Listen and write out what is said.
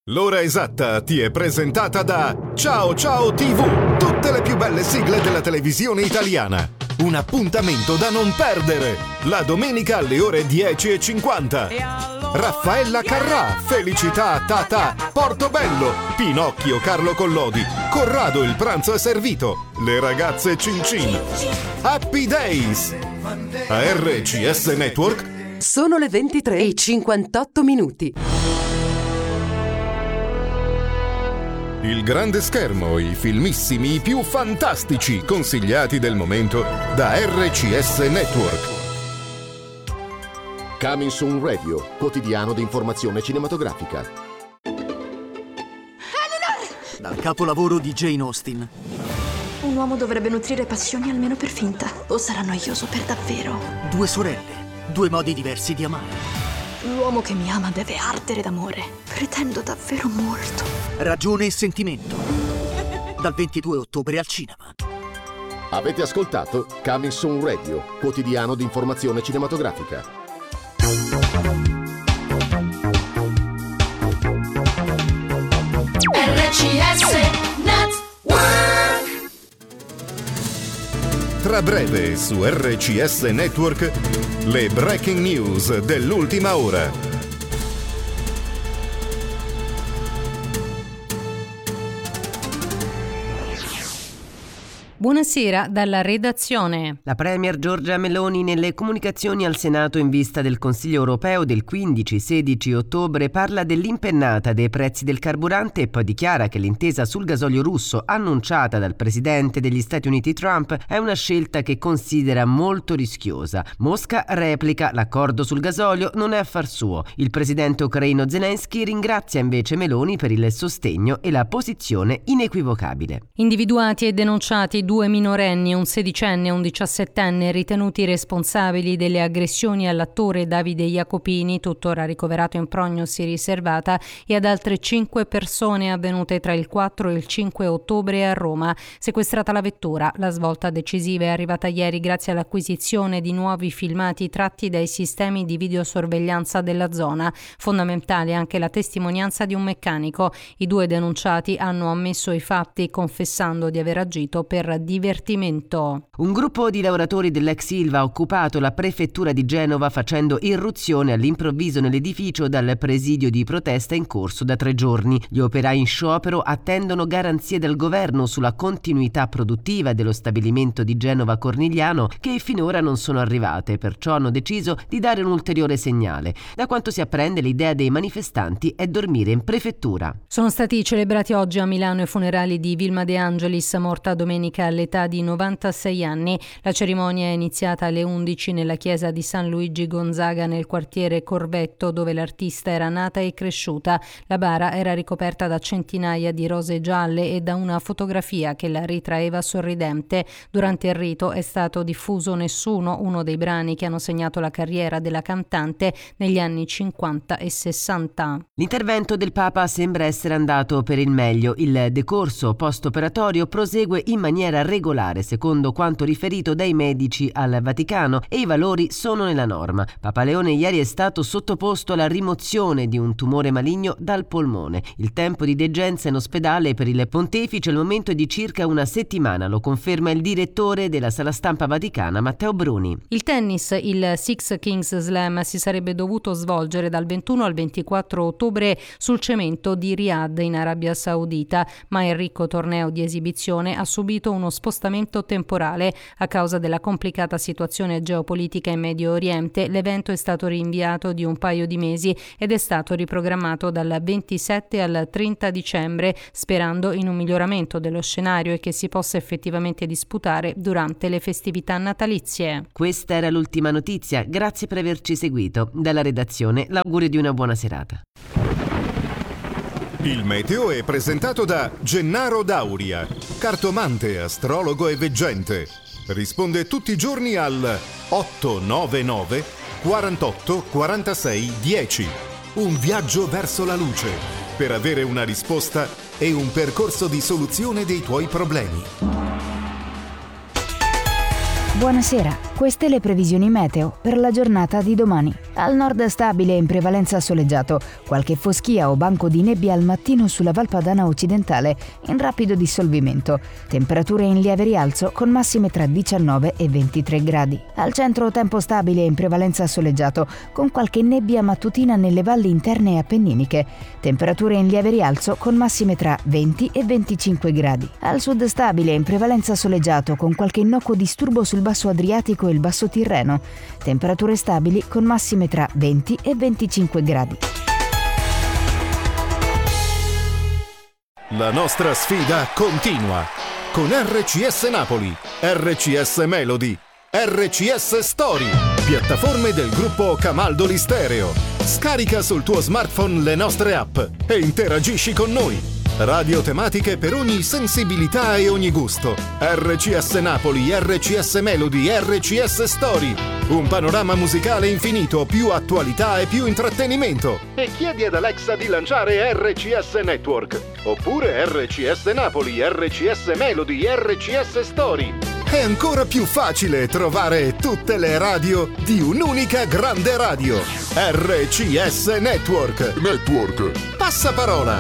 L'ora esatta ti è presentata da Ciao Ciao TV, tutte le più belle sigle della televisione italiana. Un appuntamento da non perdere, la domenica alle ore 10:50. Raffaella Carrà, Felicità Tata, Portobello, Pinocchio Carlo Collodi, Corrado il pranzo è servito, le ragazze Cin Cin. Happy Days. A RCS Network sono le 23:58. Il grande schermo, i filmissimi, i più fantastici consigliati del momento da RCS Network. Coming Soon Radio, quotidiano di informazione cinematografica. Dal capolavoro di Jane Austen. Un uomo dovrebbe nutrire passioni almeno per finta, o sarà noioso per davvero. Due sorelle, due modi diversi di amare. L'uomo che mi ama deve ardere d'amore. Pretendo davvero molto. Ragione e sentimento. Dal 22 ottobre al cinema. Avete ascoltato Coming Soon Radio, quotidiano di informazione cinematografica. RCS Network. Tra breve su RCS Network le breaking news dell'ultima ora. Buonasera dalla redazione. La Premier Giorgia Meloni nelle comunicazioni al Senato in vista del Consiglio europeo del 15-16 ottobre parla dell'impennata dei prezzi del carburante e poi dichiara che l'intesa sul gasolio russo annunciata dal presidente degli Stati Uniti Trump è una scelta che considera molto rischiosa. Mosca replica: l'accordo sul gasolio non è affar suo. Il presidente ucraino Zelensky ringrazia invece Meloni per il sostegno e la posizione inequivocabile. Individuati e denunciati 2 minorenni, un 16enne e un 17enne ritenuti responsabili delle aggressioni all'attore Davide Jacopini, tuttora ricoverato in prognosi riservata, e ad altre 5 persone avvenute tra il 4 e il 5 ottobre a Roma. Sequestrata la vettura, la svolta decisiva è arrivata ieri grazie all'acquisizione di nuovi filmati tratti dai sistemi di videosorveglianza della zona. Fondamentale anche la testimonianza di un meccanico. I 2 denunciati hanno ammesso i fatti, confessando di aver agito per divertimento. Un gruppo di lavoratori dell'ex Ilva ha occupato la prefettura di Genova facendo irruzione all'improvviso nell'edificio dal presidio di protesta in corso da 3 giorni. Gli operai in sciopero attendono garanzie dal governo sulla continuità produttiva dello stabilimento di Genova Cornigliano, che finora non sono arrivate, perciò hanno deciso di dare un ulteriore segnale. Da quanto si apprende, l'idea dei manifestanti è dormire in prefettura. Sono stati celebrati oggi a Milano i funerali di Vilma De Angelis, morta domenica all'età di 96 anni. La cerimonia è iniziata alle 11 nella chiesa di San Luigi Gonzaga nel quartiere Corvetto, dove l'artista era nata e cresciuta. La bara era ricoperta da centinaia di rose gialle e da una fotografia che la ritraeva sorridente. Durante il rito è stato diffuso Nessuno, uno dei brani che hanno segnato la carriera della cantante negli anni 50 e 60. L'intervento del Papa sembra essere andato per il meglio. Il decorso post-operatorio prosegue in maniera regolare secondo quanto riferito dai medici al Vaticano e i valori sono nella norma. Papa Leone ieri è stato sottoposto alla rimozione di un tumore maligno dal polmone. Il tempo di degenza in ospedale per il pontefice al momento è di circa una settimana, lo conferma il direttore della sala stampa vaticana Matteo Bruni. Il tennis, il Six Kings Slam, si sarebbe dovuto svolgere dal 21 al 24 ottobre sul cemento di Riyadh in Arabia Saudita, ma il ricco torneo di esibizione ha subito uno spostamento temporale a causa della complicata situazione geopolitica in Medio Oriente. L'evento è stato rinviato di un paio di mesi ed è stato riprogrammato dal 27 al 30 dicembre, sperando in un miglioramento dello scenario e che si possa effettivamente disputare durante le festività natalizie. Questa era l'ultima notizia, grazie per averci seguito. Dalla redazione l'augurio di una buona serata. Il meteo è presentato da Gennaro Dauria, cartomante, astrologo e veggente. Risponde tutti i giorni al 899 48 46 10. Un viaggio verso la luce per avere una risposta e un percorso di soluzione dei tuoi problemi. Buonasera. Queste le previsioni meteo per la giornata di domani. Al nord stabile in prevalenza soleggiato, qualche foschia o banco di nebbia al mattino sulla Valpadana occidentale, in rapido dissolvimento. Temperature in lieve rialzo con massime tra 19 e 23 gradi. Al centro tempo stabile in prevalenza soleggiato, con qualche nebbia mattutina nelle valli interne e appenniniche. Temperature in lieve rialzo con massime tra 20 e 25 gradi. Al sud stabile in prevalenza soleggiato, con qualche innocuo disturbo sul basso Adriatico e il basso Tirreno. Temperature stabili con massime tra 20 e 25 gradi. La nostra sfida continua con RCS Napoli, RCS Melody, RCS Story, piattaforme del gruppo Camaldoli Stereo. Scarica sul tuo smartphone le nostre app e interagisci con noi. Radio tematiche per ogni sensibilità e ogni gusto. RCS Napoli, RCS Melody, RCS Story. Un panorama musicale infinito, più attualità e più intrattenimento. E chiedi ad Alexa di lanciare RCS Network. Oppure RCS Napoli, RCS Melody, RCS Story. È ancora più facile trovare tutte le radio di un'unica grande radio. RCS Network. Passaparola.